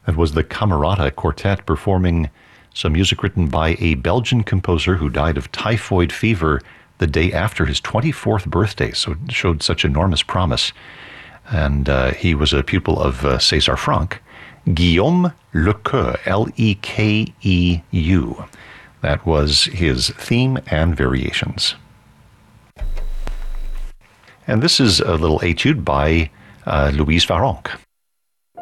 That was the Camerata Quartet performing some music written by a Belgian composer who died of typhoid fever the day after his 24th birthday, so it showed such enormous promise. And he was a pupil of César Franck. Guillaume Lekeu, Lekeu. That was his theme and variations. And this is a little etude by Louise Varonk.